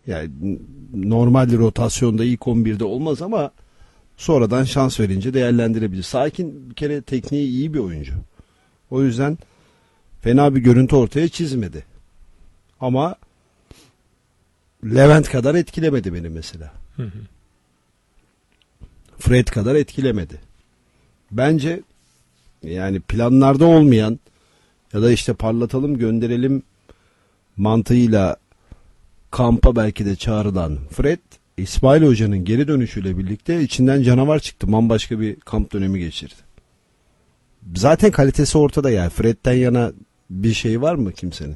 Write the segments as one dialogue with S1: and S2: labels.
S1: Yani normalde rotasyonda ilk 11'de olmaz ama sonradan şans verince değerlendirebilir. Sakin, bir kere tekniği iyi bir oyuncu. O yüzden fena bir görüntü ortaya çizmedi. Ama Levent kadar etkilemedi beni mesela. Fred kadar etkilemedi. Bence yani planlarda olmayan ya da işte parlatalım gönderelim mantığıyla kampa belki de çağrılan Fred, İsmail Hoca'nın geri dönüşüyle birlikte içinden canavar çıktı. Bambaşka bir kamp dönemi geçirdi. Zaten kalitesi ortada yani. Fred'den yana bir şey var mı kimsenin?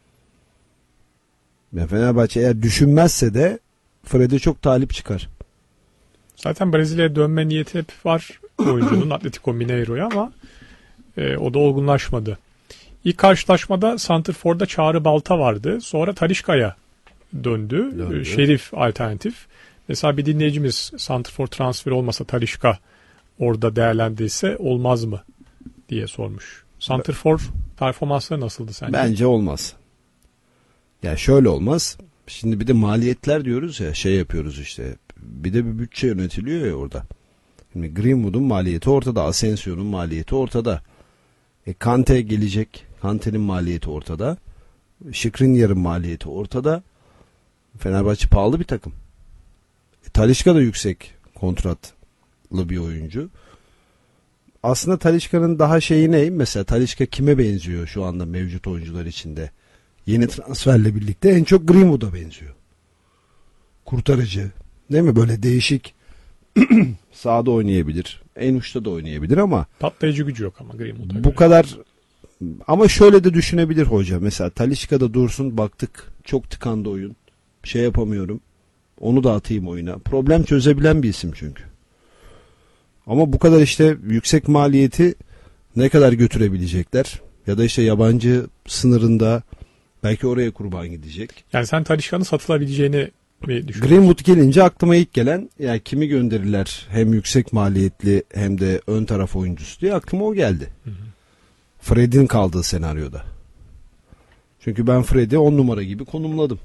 S1: Yani Fenerbahçe eğer düşünmezse de Fred'e çok talip çıkar.
S2: Zaten Brezilya'ya dönme niyeti hep var oyuncunun Atletico Mineiro'ya ama o da olgunlaşmadı. İlk karşılaşmada Santrfor'da Çağrı Balta vardı. Sonra Talisca'ya döndü. Şerif alternatif. Mesela bir dinleyicimiz Santrfor transferi olmasa Talisca orada değerlendirilse olmaz mı diye sormuş. Santrfor performansları nasıldı sence?
S1: Bence olmaz. Ya şöyle olmaz. Şimdi bir de maliyetler diyoruz ya, şey yapıyoruz işte. Bir de bir bütçe yönetiliyor ya orada. Şimdi Greenwood'un maliyeti ortada. Asensio'nun maliyeti ortada. Kante gelecek. Kante'nin maliyeti ortada. Skriniar'ın maliyeti ortada. Fenerbahçe pahalı bir takım. Talisca da yüksek kontratlı bir oyuncu. Aslında Talisca'nın daha şeyi ne? Mesela Talisca kime benziyor şu anda mevcut oyuncular içinde? Yeni transferle birlikte en çok Greenwood'a benziyor. Kurtarıcı. Değil mi? Böyle değişik. Sağda oynayabilir. En uçta da oynayabilir ama
S2: patlayıcı gücü yok ama Greenwood'a
S1: bu
S2: göre.
S1: kadar. Ama şöyle de düşünebilir hoca. Mesela Talisca'da dursun, baktık çok tıkandı oyun. Bir şey yapamıyorum. Onu da atayım oyuna. Problem çözebilen bir isim çünkü. Ama bu kadar işte yüksek maliyeti ne kadar götürebilecekler? Ya da işte yabancı sınırında belki oraya kurban gidecek.
S2: Yani sen Talisca'nın satılabileceğini mi düşünüyorsun?
S1: Greenwood gelince aklıma ilk gelen yani kimi gönderirler hem yüksek maliyetli hem de ön taraf oyuncusu diye aklıma o geldi. Fred'in kaldığı senaryoda. Çünkü ben Fred'i 10 numara gibi konumladım.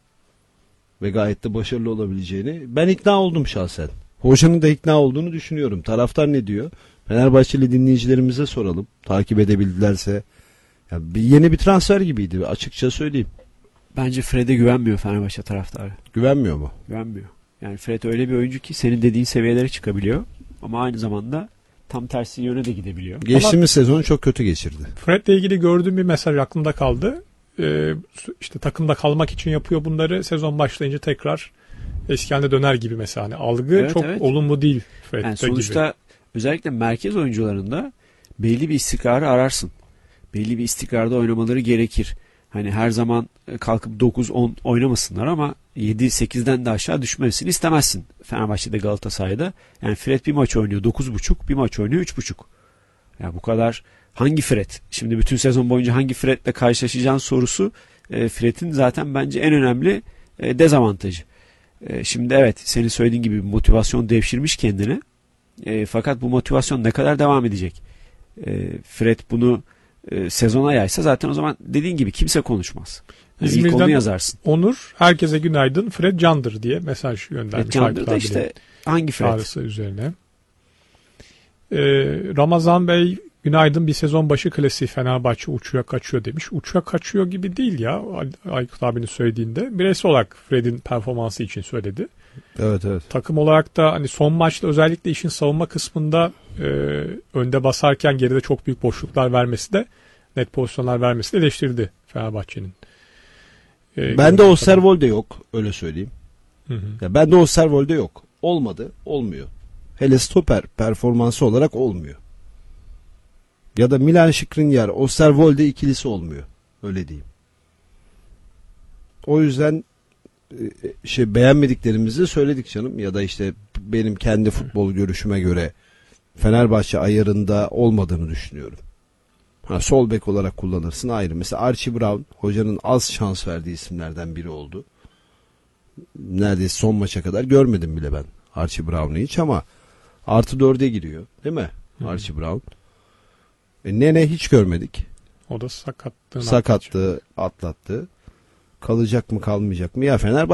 S1: Ve gayet de başarılı olabileceğini ben ikna oldum şahsen. Hocanın da ikna olduğunu düşünüyorum. Taraftar ne diyor? Fenerbahçeli dinleyicilerimize soralım. Takip edebildilerse. Yani yeni bir transfer gibiydi açıkça söyleyeyim.
S3: Bence Fred'e güvenmiyor Fenerbahçe taraftarı.
S1: Güvenmiyor mu?
S3: Güvenmiyor. Yani Fred öyle bir oyuncu ki senin dediğin seviyelere çıkabiliyor. Ama aynı zamanda tam tersi yöne de gidebiliyor.
S1: Geçtiğimiz sezonu çok kötü geçirdi.
S2: Fred'le ilgili gördüğüm bir mesaj aklımda kaldı. İşte takımda kalmak için yapıyor bunları. Sezon başlayınca tekrar eski haline döner gibi mesela. Hani algı çok olumlu değil Fred'de
S3: yani sonuçta
S2: gibi.
S3: Özellikle merkez oyuncularında belli bir istikrarı ararsın. Belli bir istikrarda oynamaları gerekir. Hani her zaman kalkıp 9-10 oynamasınlar ama 7-8'den de aşağı düşmesini istemezsin. Fenerbahçe'de, Galatasaray'da. Yani Fred bir maç oynuyor 9.5, bir maç oynuyor 3.5. Ya bu kadar hangi Fred? Şimdi bütün sezon boyunca hangi Fred'le karşılaşacağın sorusu Fred'in zaten bence en önemli dezavantajı. Şimdi evet senin söylediğin gibi bir motivasyon devşirmiş kendine. Fakat bu motivasyon ne kadar devam edecek? Fred bunu sezona yaysa zaten o zaman dediğin gibi kimse konuşmaz. Yani ilk onu yazarsın.
S2: Onur herkese günaydın Fred candır diye mesaj göndermiş.
S3: Fred candır da işte hangi Fred?
S2: Çağrısı üzerine. Ramazan Bey günaydın bir sezon başı klasiği Fenerbahçe uçuyor kaçıyor demiş. Uçuyor kaçıyor gibi değil ya Aykut abinin söylediğinde. Bireysel olarak Fred'in performansı için söyledi.
S1: Evet.
S2: Takım olarak da hani son maçta özellikle işin savunma kısmında önde basarken geride çok büyük boşluklar vermesi de net pozisyonlar vermesi de eleştirdi Fenerbahçe'nin.
S1: Bende Osterwolde yok öyle söyleyeyim. Ya bende Osterwolde yok. Olmadı, olmuyor. Hele stoper performansı olarak olmuyor. Ya da Milan Skriniar, Osterwolde ikilisi olmuyor. Öyle diyeyim. O yüzden beğenmediklerimizi söyledik canım. Ya da işte benim kendi futbol görüşüme göre Fenerbahçe ayarında olmadığını düşünüyorum. Sol bek olarak kullanırsın ayrı. Mesela Archie Brown hocanın az şans verdiği isimlerden biri oldu. Neredeyse son maça kadar görmedim bile ben Archie Brown'u hiç ama artı 4'e giriyor. Değil mi? Archie Brown. Nene hiç görmedik.
S2: O da
S1: sakatlığı atlattı. Kalacak mı kalmayacak mı? Ya Fenerbahçe